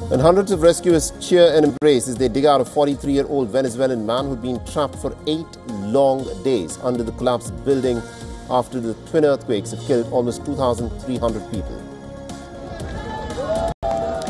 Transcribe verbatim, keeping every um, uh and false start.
And hundreds of rescuers cheer and embrace as they dig out a forty-three-year-old Venezuelan man who'd been trapped for eight long days under the collapsed building after the twin earthquakes have killed almost two thousand three hundred people.